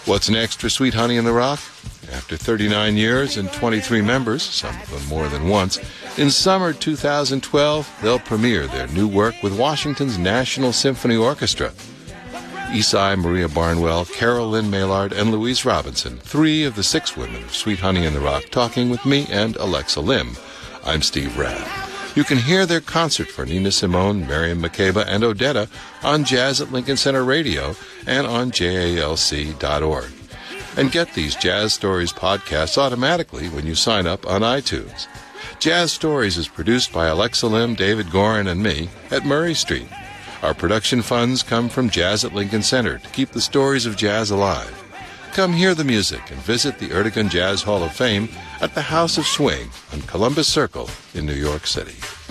What's next for Sweet Honey in the Rock? After 39 years and 23 members, some of them more than once, in summer 2012, they'll premiere their new work with Washington's National Symphony Orchestra. Esai Maria Barnwell, Carol Lynn Maillard, and Louise Robinson, 3 of the 6 women of Sweet Honey in the Rock, talking with me and Alexa Lim. I'm Steve Rath. You can hear their concert for Nina Simone, Miriam Makeba, and Odetta on Jazz at Lincoln Center Radio and on JALC.org. And get these Jazz Stories podcasts automatically when you sign up on iTunes. Jazz Stories is produced by Alexa Lim, David Gorin, and me at Murray Street. Our production funds come from Jazz at Lincoln Center to keep the stories of jazz alive. Come hear the music and visit the Ertegun Jazz Hall of Fame at the House of Swing on Columbus Circle in New York City.